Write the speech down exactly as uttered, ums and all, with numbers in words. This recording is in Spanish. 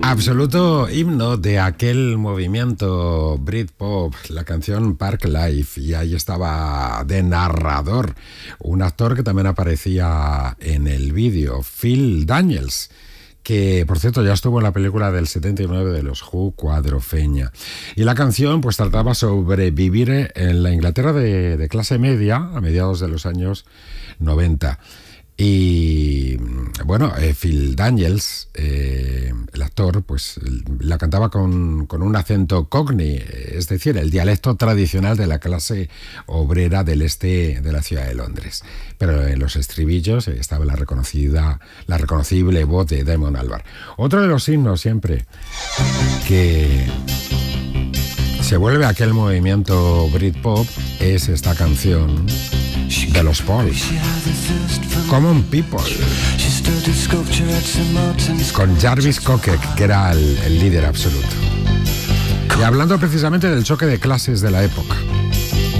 Absoluto himno de aquel movimiento Britpop, la canción Park Life, y ahí estaba de narrador un actor que también aparecía en el vídeo, Phil Daniels, que por cierto ya estuvo en la película del setenta y nueve de los Who, Cuadrofeña. Y la canción pues trataba sobre vivir en la Inglaterra de, de clase media a mediados de los años noventa. Y bueno, eh, Phil Daniels, eh, el actor, pues la cantaba con, con un acento cockney, es decir, el dialecto tradicional de la clase obrera del este de la ciudad de Londres. Pero en los estribillos estaba la reconocida, la reconocible voz de Damon Albarn. Otro de los himnos siempre que se vuelve a aquel movimiento Britpop es esta canción de los Pols, Common People, con Jarvis Cocker, que era el, el líder absoluto. Y hablando precisamente del choque de clases de la época.